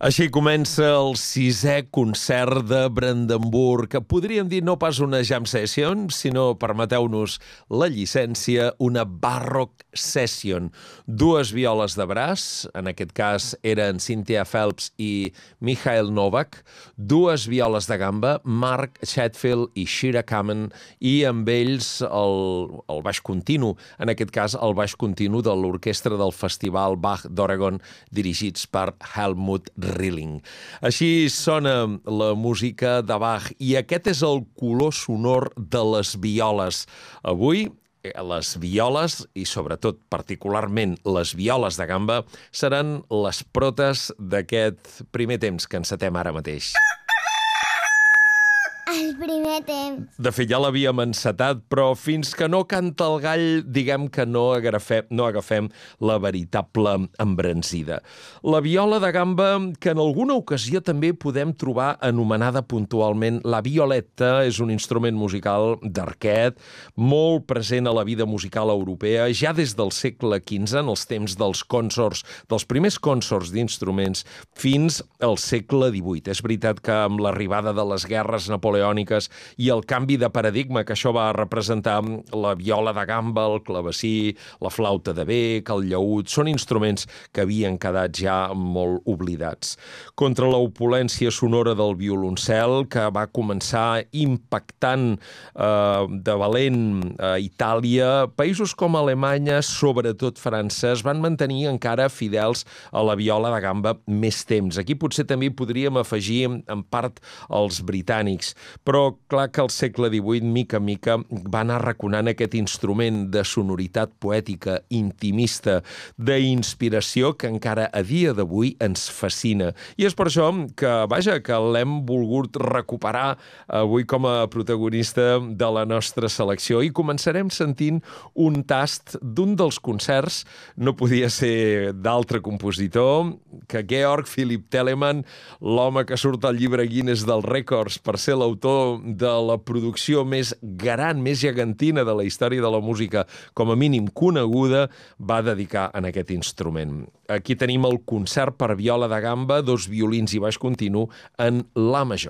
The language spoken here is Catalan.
Així comença el 6è concert de Brandenburg, que podríem dir no pas una jam session, sinó, permeteu-nos la llicència, una Baroque session. 2 violes de braç, en aquest cas eren Cynthia Phelps i Michael Novak, 2 violes de gamba, Mark Chatfield i Shira Kamen, i amb ells el baix continu, en aquest cas el baix continu de l'orquestra del Festival Bach d'Oregon, dirigits per Helmut Rilling. Així sona la música de Bach i aquest és el color sonor de les violes. Avui, les violes, i sobretot particularment les violes de gamba, seran les protes d'aquest primer temps que encetem ara mateix. El primer temps. De fet, ja l'havíem encetat, però fins que no canta el gall, diguem que no agafem la veritable embranzida. La viola de gamba, que en alguna ocasió també podem trobar anomenada puntualment la violetta, és un instrument musical d'arquet, molt present a la vida musical europea, ja des del segle XV, en els temps dels consorts, dels primers consorts d'instruments, fins al segle XVIII. És veritat que amb l'arribada de les guerres napoleòniques i el canvi de paradigma que això va representar, la viola de gamba, el clavecí, la flauta de bec, el llaüt, són instruments que havien quedat ja molt oblidats. Contra l'opulència sonora del violoncel, que va començar impactant de valent a Itàlia, països com Alemanya, sobretot França, es van mantenir encara fidels a la viola de gamba més temps. Aquí potser també podríem afegir en part els britànics, però clar que al segle XVIII, mica en mica, va anar arraconant aquest instrument de sonoritat poètica, intimista, d'inspiració que encara a dia d'avui ens fascina. I és per això que, que l'hem volgut recuperar avui com a protagonista de la nostra selecció i començarem sentint un tast d'un dels concerts, no podia ser d'altre compositor que Georg Philipp Telemann, l'home que surt al llibre Guinness dels rècords per ser l'autor de la producció més gran, més gegantina de la història de la música, com a mínim coneguda, va dedicar en aquest instrument. Aquí tenim el concert per viola de gamba, 2 violins i baix continu en la major.